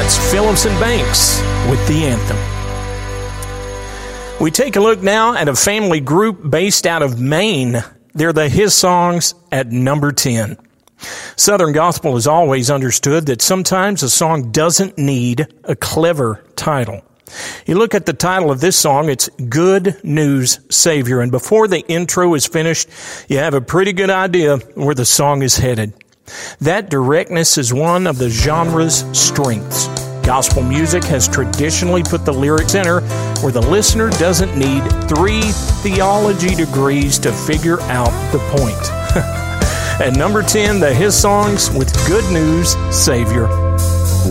That's Phillips and Banks with the anthem. We take a look now at a family group based out of Maine. They're the His Songs at number 10. Southern Gospel has always understood that sometimes a song doesn't need a clever title. You look at the title of this song, it's Good News Savior. And before the intro is finished, you have a pretty good idea where the song is headed. That directness is one of the genre's strengths. Gospel music has traditionally put the lyrics center where the listener doesn't need 3 theology degrees to figure out the point. At number 10, the His Songs with Good News Savior.